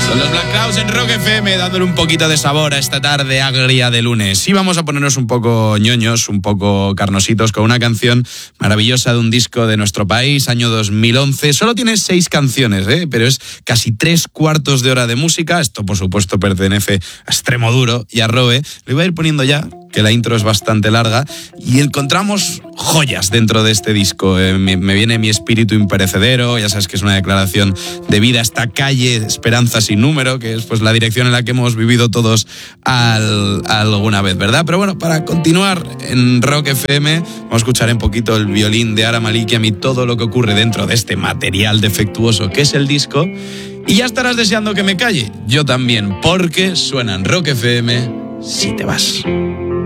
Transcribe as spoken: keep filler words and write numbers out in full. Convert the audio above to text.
Son los Black Crowes en Rock F M, dándole un poquito de sabor a esta tarde agria de lunes. Y vamos a ponernos un poco ñoños, un poco carnositos, con una canción maravillosa de un disco de nuestro país, año dos mil once. Solo tiene seis canciones, ¿eh? Pero es casi tres cuartos de hora de música. Esto, por supuesto, pertenece a Extremoduro y a Roe. Lo iba a ir poniendo ya, que la intro es bastante larga, y encontramos joyas dentro de este disco. Eh, me, me viene Mi espíritu imperecedero, ya sabes que es una declaración de vida, esta calle, esperanza sin número, que es pues la dirección en la que hemos vivido todos al, alguna vez, ¿verdad? Pero bueno, para continuar en Rock F M, vamos a escuchar un poquito el violín de Ara Malikian y todo lo que ocurre dentro de este material defectuoso que es el disco. Y ya estarás deseando que me calle. Yo también, porque suena en Rock F M Si te vas.